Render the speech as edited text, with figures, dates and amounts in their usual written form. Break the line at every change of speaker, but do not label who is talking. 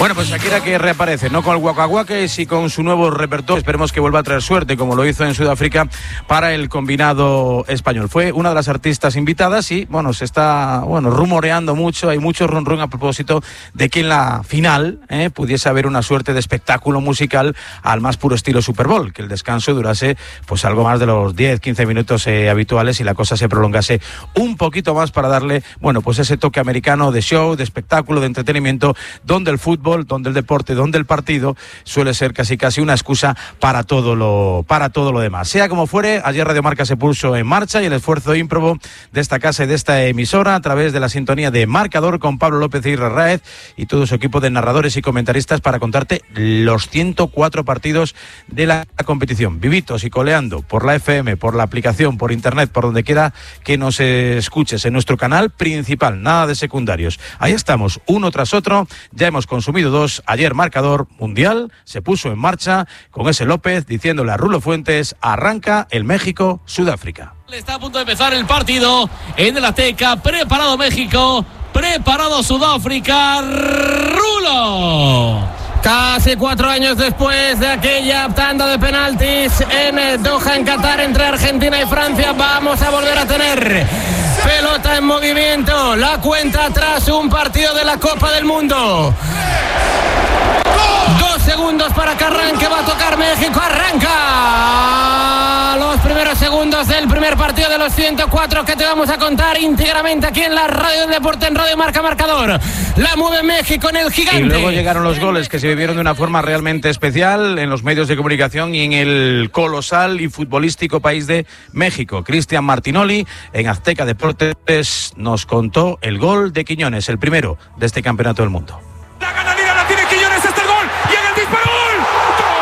Bueno, pues Shakira que reaparece, no con el Waka Waka, y con su nuevo repertorio. Esperemos que vuelva a traer suerte, como lo hizo en Sudáfrica para el combinado español. Fue una de las artistas invitadas y, bueno, se está rumoreando mucho, hay mucho run a propósito de que en la final pudiese haber una suerte de espectáculo musical al más puro estilo Super Bowl, que el descanso durase pues algo más de los 10-15 minutos habituales y la cosa se prolongase un poquito más para darle, bueno, pues ese toque americano de show, de espectáculo, de entretenimiento, donde el fútbol, donde el deporte, donde el partido suele ser casi una excusa para todo lo demás. Sea como fuere, ayer Radio Marca se puso en marcha y el esfuerzo ímprobo de esta casa y de esta emisora a través de la sintonía de Marcador con Pablo López y Raez y todo su equipo de narradores y comentaristas para contarte los 104 partidos de la competición, vivitos y coleando por la FM, por la aplicación, por internet, por donde quiera que nos escuches, en nuestro canal principal, nada de secundarios. Ahí estamos, uno tras otro, ya hemos consumido 2. Ayer Marcador Mundial se puso en marcha con ese López diciéndole a Rulo Fuentes: arranca el México-Sudáfrica.
Está a punto de empezar el partido en el Azteca. Preparado México, preparado Sudáfrica. Rulo. Casi 4 años después de aquella tanda de penaltis en Doha, en Qatar, entre Argentina y Francia, vamos a volver a tener pelota en movimiento. La cuenta atrás, un partido de la Copa del Mundo. 2 segundos para que arranque, va a tocar México, arranca los primeros segundos del primer partido de los 104 que te vamos a contar íntegramente aquí en la Radio del Deporte, en Radio Marca Marcador. La mueve México en el Gigante.
Y luego llegaron los goles que se vivieron de una forma realmente especial en los medios de comunicación y en el colosal y futbolístico país de México. Cristian Martinoli en Azteca Deportes nos contó el gol de Quiñones, el primero de este Campeonato del Mundo.